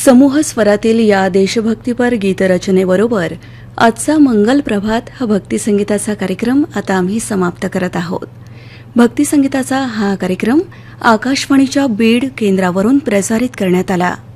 समूह स्वरातील या देशभक्तीपर गीतरचनेबरोबर आजचा मंगल प्रभात हा भक्तिसंगीताचा कार्यक्रम आता आम्ही समाप्त करत आहोत. भक्तिसंगीताचा हा कार्यक्रम आकाशवाणीच्या बीड केंद्रावरून प्रसारित करण्यात आला.